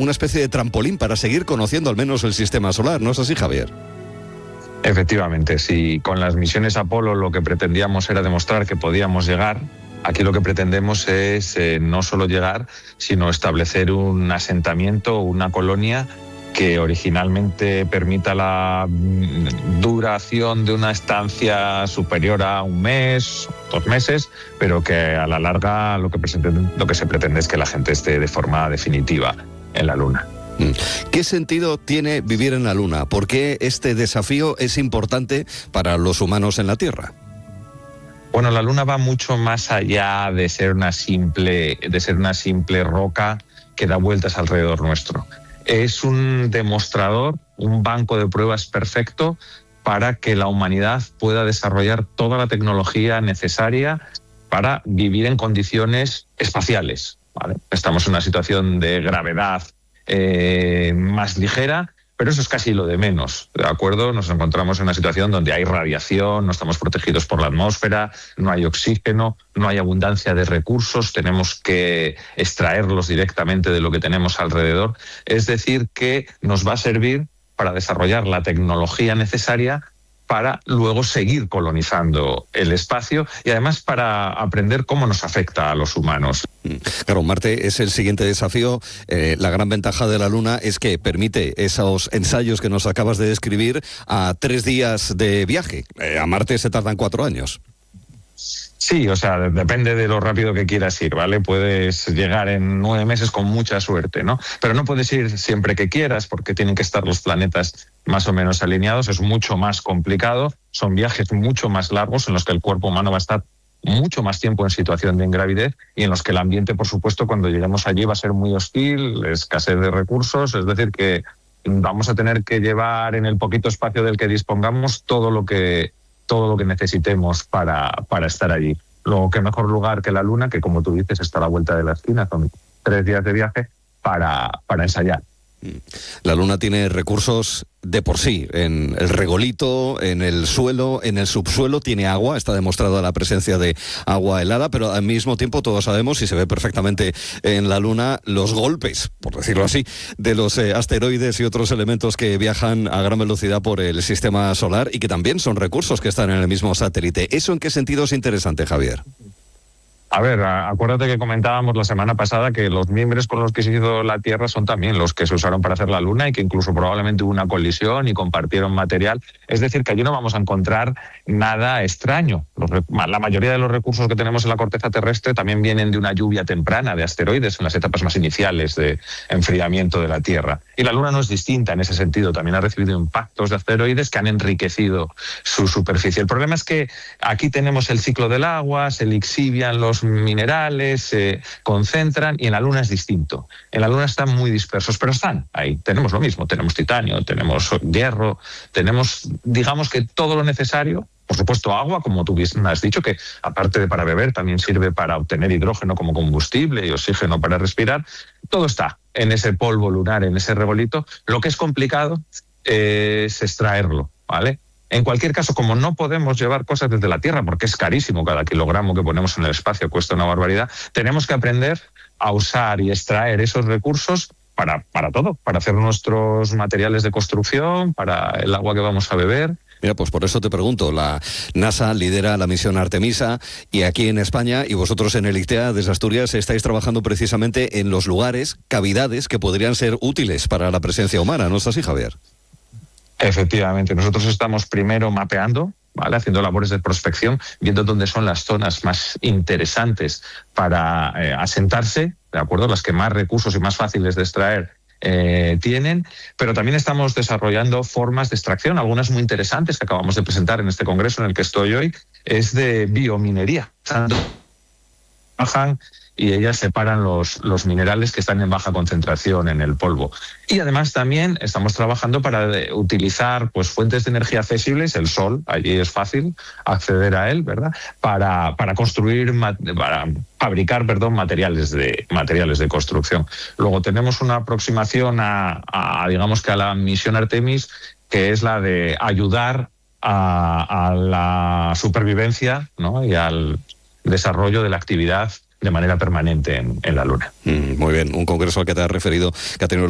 una especie de trampolín para seguir conociendo al menos el sistema solar, ¿no es así, Javier? Efectivamente, si con las misiones Apolo lo que pretendíamos era demostrar que podíamos llegar, aquí lo que pretendemos es no solo llegar, sino establecer un asentamiento, una colonia que originalmente permita la duración de una estancia superior a un mes, 2 meses, pero que a la larga lo que se pretende es que la gente esté de forma definitiva en la Luna. ¿Qué sentido tiene vivir en la Luna? ¿Por qué este desafío es importante para los humanos en la Tierra? Bueno, la Luna va mucho más allá de ser una simple roca que da vueltas alrededor nuestro. Es un demostrador, un banco de pruebas perfecto para que la humanidad pueda desarrollar toda la tecnología necesaria para vivir en condiciones espaciales, ¿vale? Estamos en una situación de gravedad más ligera, pero eso es casi lo de menos, ¿de acuerdo? Nos encontramos en una situación donde hay radiación, no estamos protegidos por la atmósfera, no hay oxígeno, no hay abundancia de recursos, tenemos que extraerlos directamente de lo que tenemos alrededor. Es decir, que nos va a servir para desarrollar la tecnología necesaria para luego seguir colonizando el espacio y además para aprender cómo nos afecta a los humanos. Claro, Marte es el siguiente desafío. La gran ventaja de la Luna es que permite esos ensayos que nos acabas de describir a 3 días de viaje. A Marte se tardan 4 años. Sí, o sea, depende de lo rápido que quieras ir, ¿vale? Puedes llegar en 9 meses con mucha suerte, ¿no? Pero no puedes ir siempre que quieras porque tienen que estar los planetas más o menos alineados, es mucho más complicado, son viajes mucho más largos en los que el cuerpo humano va a estar mucho más tiempo en situación de ingravidez y en los que el ambiente, por supuesto, cuando lleguemos allí va a ser muy hostil, escasez de recursos, es decir, que vamos a tener que llevar en el poquito espacio del que dispongamos todo lo que necesitemos para estar allí. Luego, qué mejor lugar que la Luna, que como tú dices está a la vuelta de la esquina, son 3 días de viaje para ensayar. La Luna tiene recursos de por sí, en el regolito, en el suelo, en el subsuelo, tiene agua, está demostrada la presencia de agua helada, pero al mismo tiempo todos sabemos, y se ve perfectamente en la Luna, los golpes, por decirlo así, de los asteroides y otros elementos que viajan a gran velocidad por el sistema solar y que también son recursos que están en el mismo satélite. ¿Eso en qué sentido es interesante, Javier? A ver, acuérdate que comentábamos la semana pasada que los mimbres con los que se hizo la Tierra son también los que se usaron para hacer la Luna y que incluso probablemente hubo una colisión y compartieron material. Es decir, que allí no vamos a encontrar nada extraño. La mayoría de los recursos que tenemos en la corteza terrestre también vienen de una lluvia temprana de asteroides en las etapas más iniciales de enfriamiento de la Tierra. Y la Luna no es distinta en ese sentido. También ha recibido impactos de asteroides que han enriquecido su superficie. El problema es que aquí tenemos el ciclo del agua, se lixivian los minerales, se concentran, y en la Luna es distinto. En la Luna están muy dispersos, pero están ahí. Tenemos lo mismo, tenemos titanio, tenemos hierro, tenemos, digamos que todo lo necesario. Por supuesto, agua, como tú bien has dicho, que aparte de para beber, también sirve para obtener hidrógeno como combustible y oxígeno para respirar. Todo está en ese polvo lunar, en ese regolito. Lo que es complicado es extraerlo, ¿vale? En cualquier caso, como no podemos llevar cosas desde la Tierra, porque es carísimo, cada kilogramo que ponemos en el espacio cuesta una barbaridad, tenemos que aprender a usar y extraer esos recursos para todo, para hacer nuestros materiales de construcción, para el agua que vamos a beber. Mira, pues por eso te pregunto, la NASA lidera la misión Artemisa y aquí en España, y vosotros en el ICTEA desde Asturias, estáis trabajando precisamente en los lugares, cavidades que podrían ser útiles para la presencia humana, ¿no es así, Javier? Efectivamente, nosotros estamos primero mapeando, ¿vale? Haciendo labores de prospección, viendo dónde son las zonas más interesantes para asentarse, ¿de acuerdo? Las que más recursos y más fáciles de extraer tienen, pero también estamos desarrollando formas de extracción, algunas muy interesantes que acabamos de presentar en este congreso en el que estoy hoy, es de biominería. Trabajan y ellas separan los minerales que están en baja concentración en el polvo. Y además también estamos trabajando para utilizar pues fuentes de energía accesibles, el sol, allí es fácil acceder a él, ¿verdad? Para fabricar materiales de construcción. Luego tenemos una aproximación digamos que a la misión Artemis, que es la de ayudar a la supervivencia, ¿no? Y al desarrollo de la actividad de manera permanente en la Luna. Muy bien, un congreso al que te has referido, que ha tenido